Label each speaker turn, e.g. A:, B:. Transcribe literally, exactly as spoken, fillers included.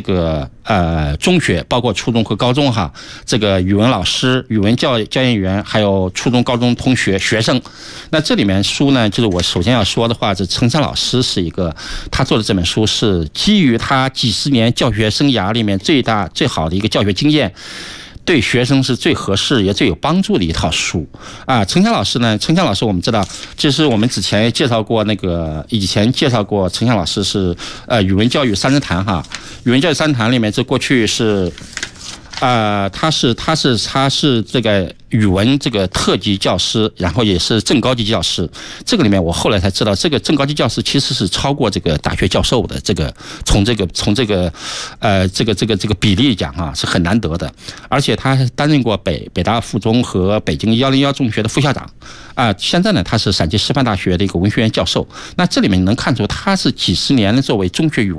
A: 个呃中学，包括初中和高中哈，这个语文老师、语文教教研员，还有初中、高中同学学生。那这里面书呢，就是我首先要说的话，是陈山老师是一个，他做的这本书是基于他几十年教学生涯里面最大最好的一个教学经验。对学生是最合适也最有帮助的一套书啊。陈强老师呢，陈强老师我们知道，就是我们之前也介绍过那个，以前介绍过陈强老师是呃语文教育三人谈哈，语文教育三人谈里面，这过去是。呃，他是他是他是这个语文这个特级教师，然后也是正高级教师。这个里面我后来才知道，这个正高级教师其实是超过这个大学教授的。这个从这个从这个呃这个这个这个比例讲啊，是很难得的。而且他担任过北北大附中和北京幺零幺中学的副校长啊、呃。现在呢，他是陕西师范大学的一个文学院教授。那这里面能看出，他是几十年作为中学语文